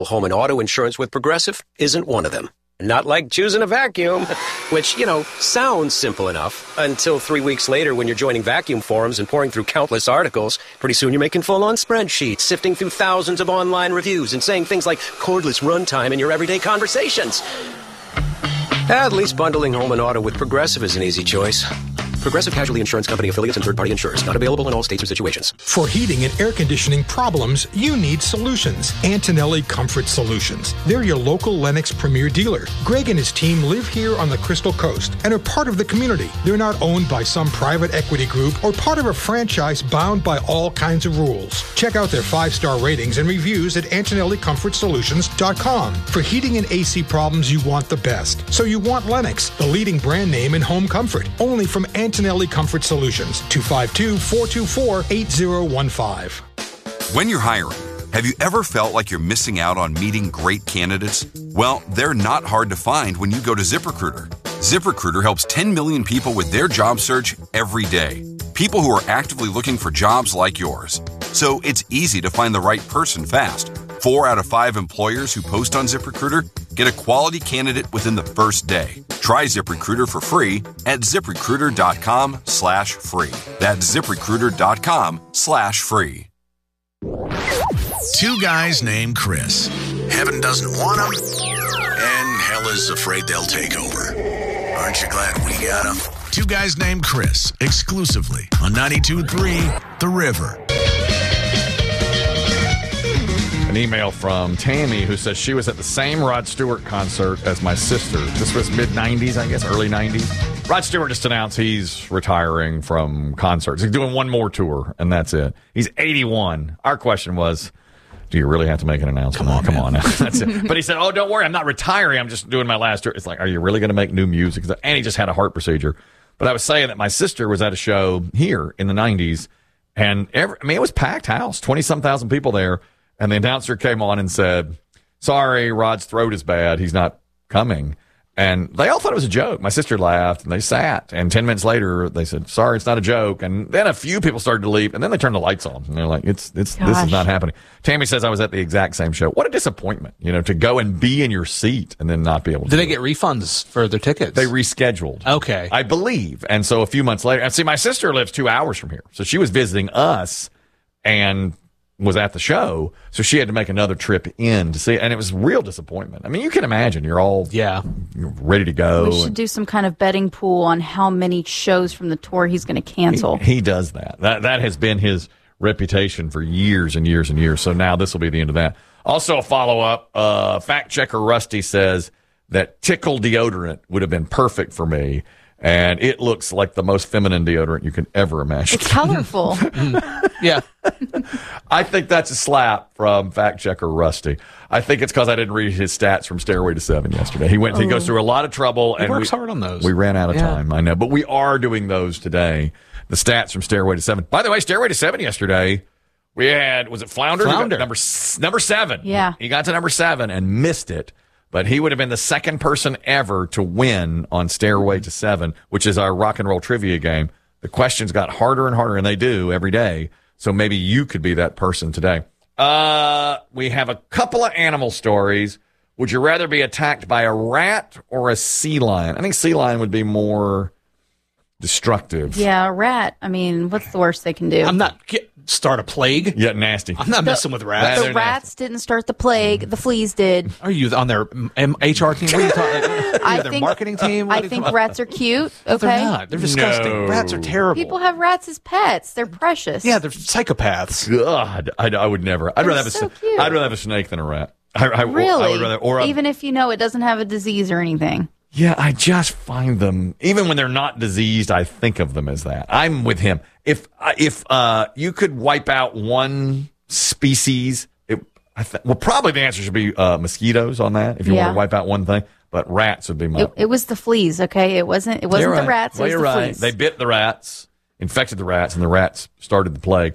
Home and auto insurance with Progressive isn't one of them. Not like choosing a vacuum, which, sounds simple enough until 3 weeks later when you're joining vacuum forums and pouring through countless articles. Pretty soon you're making full-on spreadsheets, sifting through thousands of online reviews and saying things like cordless runtime in your everyday conversations. At least bundling home and auto with Progressive is an easy choice. Progressive Casualty Insurance Company affiliates and third-party insurers. Not available in all states or situations. For heating and air conditioning problems, you need solutions. Antonelli Comfort Solutions. They're your local Lennox Premier dealer. Greg and his team live here on the Crystal Coast and are part of the community. They're not owned by some private equity group or part of a franchise bound by all kinds of rules. Check out their 5-star ratings and reviews at AntonelliComfortSolutions.com. For heating and AC problems, you want the best. So you want Lennox, the leading brand name in home comfort. Only from Antonelli Comfort Solutions, 252-424-8015. When you're hiring, have you ever felt like you're missing out on meeting great candidates? Well, they're not hard to find when you go to ZipRecruiter. ZipRecruiter helps 10 million people with their job search every day. People who are actively looking for jobs like yours. So it's easy to find the right person fast. 4 out of 5 employers who post on ZipRecruiter get a quality candidate within the first day. Try ZipRecruiter for free at ZipRecruiter.com/free. That's ZipRecruiter.com/free. 2 guys named Chris. Heaven doesn't want them, and hell is afraid they'll take over. Aren't you glad we got them? 2 guys named Chris, exclusively on 92.3 The River. An email from Tammy who says she was at the same Rod Stewart concert as my sister. This was mid-'90s, I guess, early 90s. Rod Stewart just announced he's retiring from concerts. He's doing one more tour, and that's it. He's 81. Our question was, do you really have to make an announcement? Come on now. That's it. But he said, oh, don't worry, I'm not retiring. I'm just doing my last tour. It's like, are you really going to make new music? And he just had a heart procedure. But I was saying that my sister was at a show here in the 90s, and it was packed house, 20-some thousand people there. And the announcer came on and said, sorry, Rod's throat is bad. He's not coming. And they all thought it was a joke. My sister laughed, and they sat. And 10 minutes later, they said, sorry, it's not a joke. And then a few people started to leave, and then they turned the lights on. And they're like, this is not happening. Tammy says I was at the exact same show. What a disappointment, to go and be in your seat and then not be able to. Did they get refunds for their tickets? They rescheduled. Okay. I believe. And so a few months later, and see, my sister lives 2 hours from here. So she was visiting us and was at the show, so she had to make another trip in to see it, and it was real disappointment. I mean, you can imagine, you're all you're ready to go. We should do some kind of betting pool on how many shows from the tour he's going to cancel. He does that. That has been his reputation for years and years and years, so now this will be the end of that. Also, a follow-up, fact checker Rusty says that Tickle deodorant would have been perfect for me, and it looks like the most feminine deodorant you can ever imagine. It's colorful. Yeah. I think that's a slap from fact checker Rusty. I think it's because I didn't read his stats from Stairway to Seven yesterday. He goes through a lot of trouble. He works hard on those. We ran out of time, I know. But we are doing those today. The stats from Stairway to Seven. By the way, Stairway to Seven yesterday, we had, was it Flounder? Number 7. Yeah. He got to number 7 and missed it. But he would have been the second person ever to win on Stairway to 7, which is our rock and roll trivia game. The questions got harder and harder, and they do every day. So maybe you could be that person today. We have a couple of animal stories. Would you rather be attacked by a rat or a sea lion? I think sea lion would be more destructive. Yeah, a rat. I mean, what's the worst they can do? I'm not start a plague. Yeah, nasty. I'm not messing with rats. The rats didn't start the plague. The fleas did. Are you on their HR team? What are you talking? Are you their marketing team? I think rats are cute. Okay, they're not. They're disgusting. No. Rats are terrible. People have rats as pets. They're precious. Yeah, they're psychopaths. God, I would never. I'd rather have a snake than a rat. Really? I would rather, even if you know it doesn't have a disease or anything. Yeah, I just find them, even when they're not diseased, I think of them as that. I'm with him. If you could wipe out one species, probably the answer should be mosquitoes on that. If you want to wipe out one thing, but rats would be my. It was the fleas. Okay, it wasn't the rats. It was the fleas. They bit the rats, infected the rats, and the rats started the plague.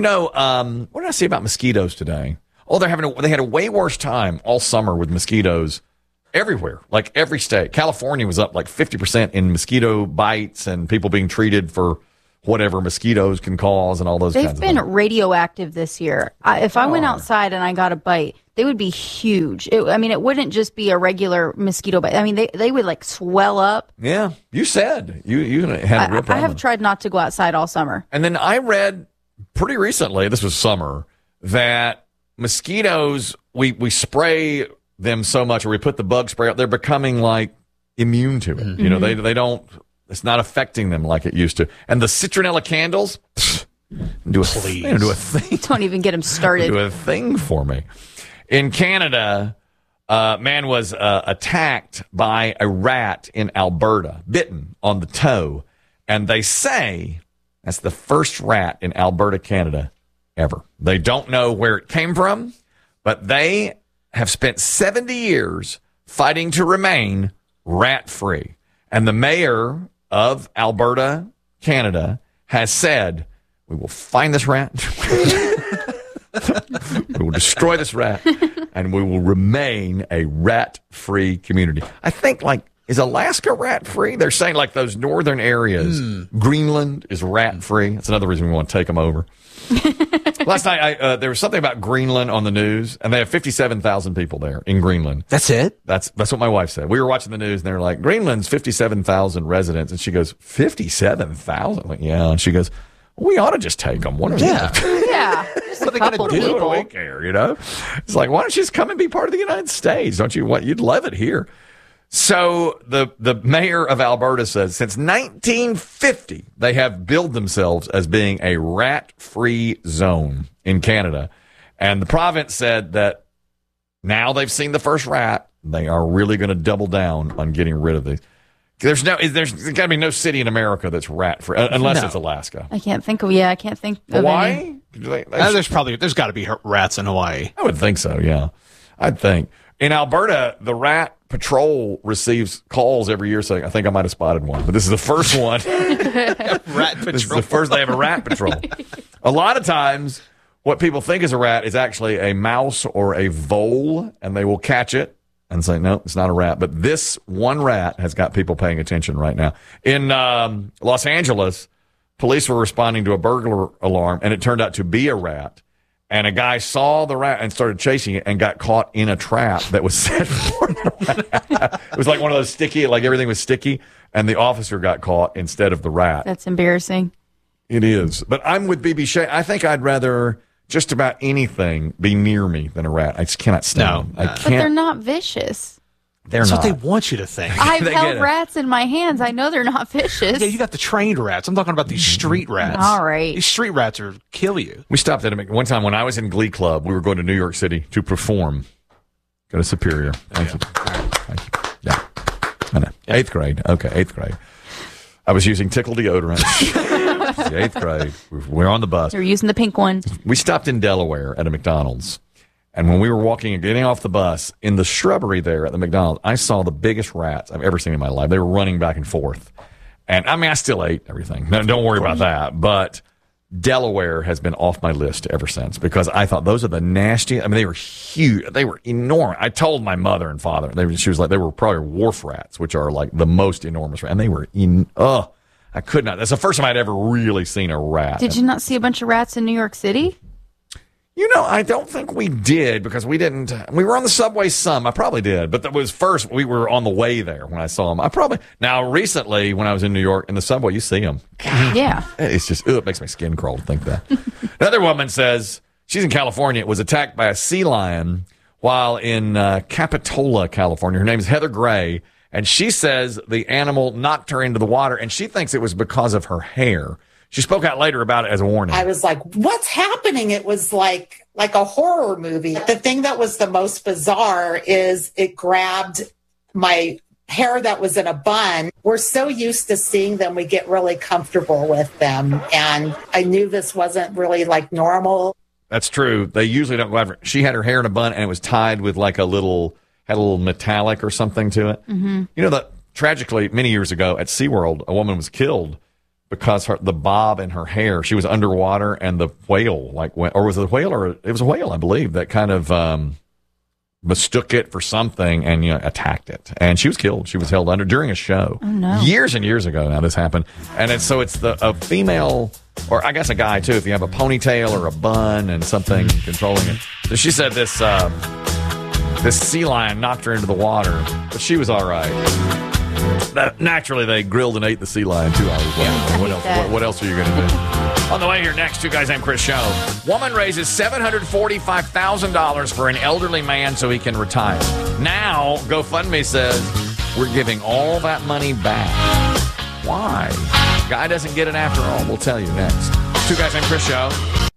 What did I say about mosquitoes today? Oh, they had a way worse time all summer with mosquitoes. Everywhere, like every state. California was up like 50% in mosquito bites and people being treated for whatever mosquitoes can cause and all those kinds of things. They've been radioactive this year. If I went outside and I got a bite, they would be huge. It wouldn't just be a regular mosquito bite. I mean, they would like swell up. Yeah, you said you had a real problem. I have tried not to go outside all summer. And then I read pretty recently, this was summer, that mosquitoes, we spray them so much, or we put the bug spray out, they're becoming like immune to it. Mm-hmm. You know, they don't, it's not affecting them like it used to. And the citronella candles, do a thing. Don't even get them started. Do a thing for me. In Canada, man was attacked by a rat in Alberta, bitten on the toe. And they say that's the first rat in Alberta, Canada, ever. They don't know where it came from, but they have spent 70 years fighting to remain rat-free. And the mayor of Alberta, Canada, has said, we will find this rat, we will destroy this rat, and we will remain a rat-free community. I think, is Alaska rat-free? They're saying, those northern areas, Greenland is rat-free. That's another reason we want to take them over. Last night, there was something about Greenland on the news, and they have 57,000 people there in Greenland. That's it? That's what my wife said. We were watching the news, and they were like, Greenland's 57,000 residents. And she goes, 57,000? Like, yeah. And she goes, we ought to just take them. What are Yeah. Just a couple people. What do we care, you know? It's like, why don't you just come and be part of the United States? Don't you? You'd love it here. So the mayor of Alberta says since 1950, they have billed themselves as being a rat-free zone in Canada. And the province said that now they've seen the first rat, they are really going to double down on getting rid of these. There's got to be no city in America that's rat-free, unless it's Alaska. I can't think of any. Hawaii? There's got to be rats in Hawaii. I would think so, yeah. I'd think. In Alberta, the rat patrol receives calls every year saying, I think I might have spotted one, but this is the first one. Rat patrol. This is the first they have a rat patrol. A lot of times, what people think is a rat is actually a mouse or a vole, and they will catch it and say, no, it's not a rat. But this one rat has got people paying attention right now. In Los Angeles, police were responding to a burglar alarm, and it turned out to be a rat. And a guy saw the rat and started chasing it and got caught in a trap that was set for the rat. It was like one of those sticky, everything was sticky, and the officer got caught instead of the rat. That's embarrassing. It is. But I'm with BB Shea. I think I'd rather just about anything be near me than a rat. I just cannot stand them. I can't. But they're not vicious. They're That's not. what they want you to think. I've held rats in my hands. I know they're not vicious. Yeah, you got the trained rats. I'm talking about these street rats. All right. These street rats are kill you. We stopped at one time when I was in Glee Club. We were going to New York City to perform. Go to Superior. Thank you. Yeah. I know. Yeah. 8th grade. Okay, 8th grade. I was using Tickle deodorant. The 8th grade. We're on the bus. You're using the pink one. We stopped in Delaware at a McDonald's. And when we were walking and getting off the bus, in the shrubbery there at the McDonald's, I saw the biggest rats I've ever seen in my life. They were running back and forth. And, I still ate everything. No, don't worry about that. But Delaware has been off my list ever since because I thought those are the nastiest. They were huge. They were enormous. I told my mother and father. She was like, they were probably wharf rats, which are like the most enormous rats. And they were I could not. That's the first time I'd ever really seen a rat. Did you not see a bunch of rats in New York City? I don't think we did because we didn't. We were on the subway some. I probably did. But that was first. We were on the way there when I saw them. Now, recently, when I was in New York in the subway, you see them. God, yeah. It's just, it makes my skin crawl to think that. Another woman says she's in California, was attacked by a sea lion while in Capitola, California. Her name is Heather Gray. And she says the animal knocked her into the water, and she thinks it was because of her hair. She spoke out later about it as a warning. I was like, what's happening? It was like a horror movie. The thing that was the most bizarre is it grabbed my hair that was in a bun. We're so used to seeing them, we get really comfortable with them. And I knew this wasn't really normal. That's true. They usually don't go after it. She had her hair in a bun, and it was tied with had a little metallic or something to it. Mm-hmm. You know that tragically, many years ago at SeaWorld, a woman was killed because the bob in her hair, she was underwater and the whale, or was it a whale? Or it was a whale, I believe, that kind of mistook it for something and attacked it, and she was killed. She was held under during a show years and years ago. Now this happened, and it's a female, or I guess a guy too, if you have a ponytail or a bun and something controlling it. So she said this sea lion knocked her into the water, but she was all right. Naturally, they grilled and ate the sea lion 2 hours later. What else are you going to do? On the way here next, Two Guys Named Chris show. Woman raises $745,000 for an elderly man so he can retire. Now, GoFundMe says we're giving all that money back. Why? Guy doesn't get it after all. We'll tell you next. Two Guys Named Chris show.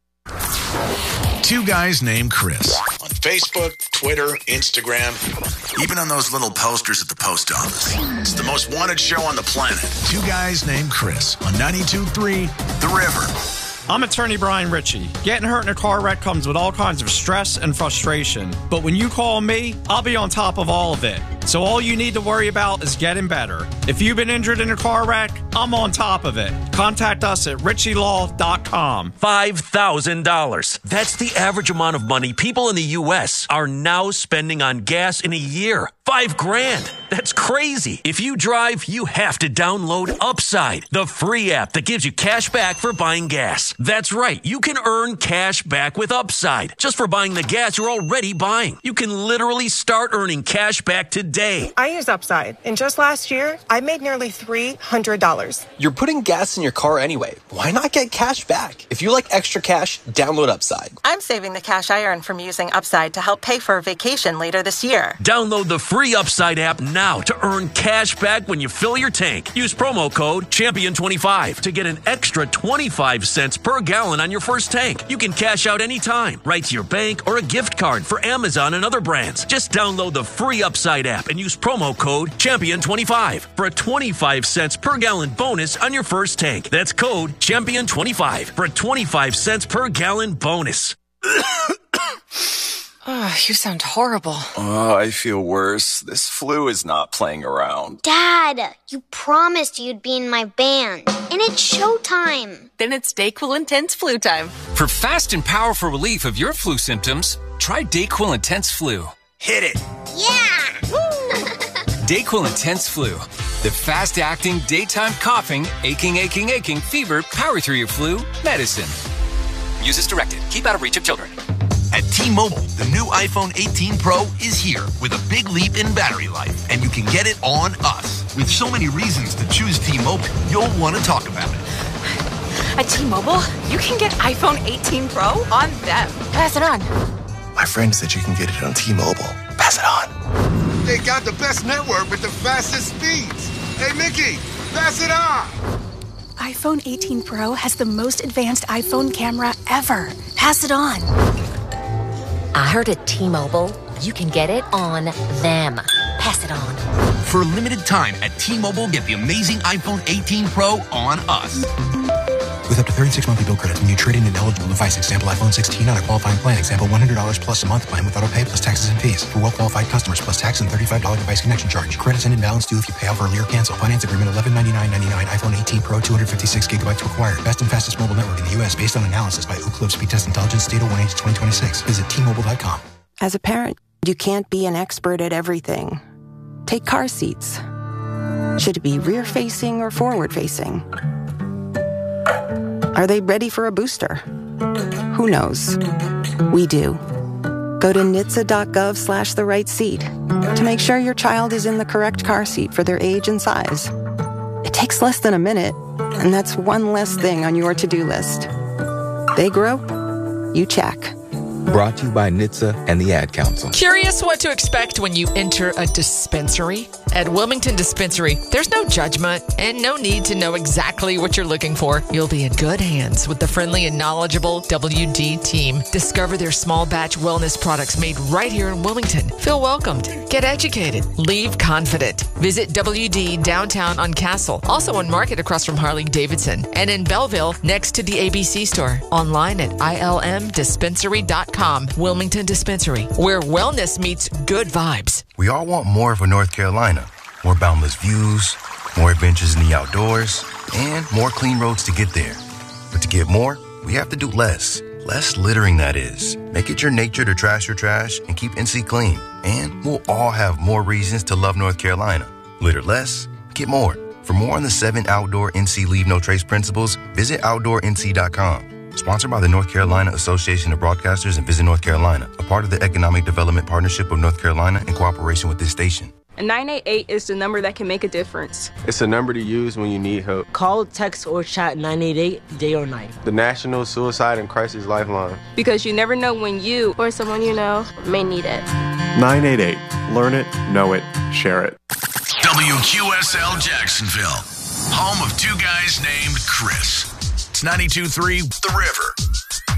Two Guys Named Chris. On Facebook, Twitter, Instagram, even on those little posters at the post office. It's the most wanted show on the planet. Two Guys Named Chris on 92.3 The River. I'm attorney Brian Ritchie. Getting hurt in a car wreck comes with all kinds of stress and frustration. But when you call me, I'll be on top of all of it. So all you need to worry about is getting better. If you've been injured in a car wreck, I'm on top of it. Contact us at ritchielaw.com. $5,000. That's the average amount of money people in the U.S. are now spending on gas in a year. $5,000. That's crazy. If you drive, you have to download Upside, the free app that gives you cash back for buying gas. That's right. You can earn cash back with Upside just for buying the gas you're already buying. You can literally start earning cash back today. I use Upside, and just last year, I made nearly $300. You're putting gas in your car anyway. Why not get cash back? If you like extra cash, download Upside. I'm saving the cash I earn from using Upside to help pay for a vacation later this year. Download the free Upside app now to earn cash back when you fill your tank. Use promo code Champion25 to get an extra 25 cents per gallon on your first tank. You can cash out anytime, right to your bank or a gift card for Amazon and other brands. Just download the free Upside app and use promo code Champion25 for a 25 cents per gallon bonus on your first tank. That's code Champion25 for a 25 cents per gallon bonus. Oh, you sound horrible. Oh, I feel worse. This flu is not playing around. Dad, you promised you'd be in my band. And it's showtime. Then it's DayQuil Intense Flu time. For fast and powerful relief of your flu symptoms, try DayQuil Intense Flu. Hit it. Yeah! DayQuil Intense Flu. The fast-acting, daytime coughing, aching, fever, power through your flu medicine. Use as directed. Keep out of reach of children. At T-Mobile, the new iPhone 18 Pro is here with a big leap in battery life, and you can get it on us. With so many reasons to choose T-Mobile, you'll want to talk about it. At T-Mobile, you can get iPhone 18 Pro on them. Pass it on. My friend said you can get it on T-Mobile. Pass it on. They got the best network with the fastest speeds. Hey, Mickey, pass it on. iPhone 18 Pro has the most advanced iPhone camera ever. Pass it on. I heard at T-Mobile, you can get it on them. Pass it on. For a limited time at T-Mobile, get the amazing iPhone 18 Pro on us. With up to 36 monthly bill credits when you trade in an eligible device. Example, iPhone 16 on a qualifying plan. Example, $100 plus a month plan with auto pay plus taxes and fees. For well-qualified customers plus tax and $35 device connection charge. Credits and imbalance due if you pay off early or cancel. Finance agreement $1199.99. iPhone 18 Pro 256 gigabytes required. Best and fastest mobile network in the U.S. based on analysis by Ookla Speed Test Intelligence Data 1H2026. Visit T-Mobile.com. As a parent, you can't be an expert at everything. Take car seats. Should it be rear-facing or forward-facing? Are they ready for a booster? Who knows? We do. Go to NHTSA.gov/the right seat to make sure your child is in the correct car seat for their age and size. It takes less than a minute, and that's one less thing on your to-do list. They grow, you check. Brought to you by NHTSA and the Ad Council. Curious what to expect when you enter a dispensary? At Wilmington Dispensary, there's no judgment and no need to know exactly what you're looking for. You'll be in good hands with the friendly and knowledgeable WD team. Discover their small batch wellness products made right here in Wilmington. Feel welcomed. Get educated. Leave confident. Visit WD downtown on Castle, also on Market across from Harley-Davidson, and in Belleville next to the ABC store. Online at ilmdispensary.com. Wilmington Dispensary, where wellness meets good vibes. We all want more for North Carolina. More boundless views, more adventures in the outdoors, and more clean roads to get there. But to get more, we have to do less. Less littering, that is. Make it your nature to trash your trash and keep NC clean. And we'll all have more reasons to love North Carolina. Litter less, get more. For more on the 7 outdoor NC Leave No Trace principles, visit OutdoorNC.com. Sponsored by the North Carolina Association of Broadcasters and Visit North Carolina, a part of the Economic Development Partnership of North Carolina in cooperation with this station. 988 is the number that can make a difference. It's a number to use when you need help. Call, text, or chat 988 day or night. The National Suicide and Crisis Lifeline. Because you never know when you or someone you know may need it. 988. Learn it, know it, share it. WQSL Jacksonville, home of two guys named Chris. It's 92.3 The River.